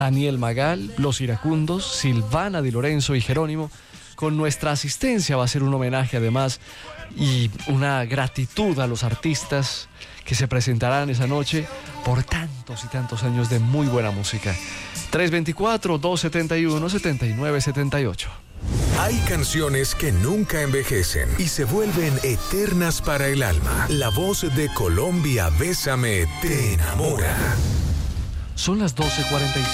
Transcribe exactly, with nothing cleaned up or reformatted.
Daniel Magal, Los Iracundos, Silvana Di Lorenzo y Jerónimo. Con nuestra asistencia va a ser un homenaje además y una gratitud a los artistas que se presentarán esa noche por tantos y tantos años de muy buena música. tres dos cuatro, dos siete uno, siete nueve siete ocho. Hay canciones que nunca envejecen y se vuelven eternas para el alma. La voz de Colombia, Bésame, te enamora. Son las doce cuarenta y cinco.